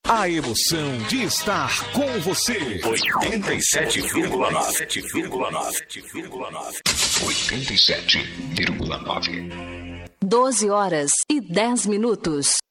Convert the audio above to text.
A emoção de estar com você. 87,9. 87,9. 12 horas e 10 minutos.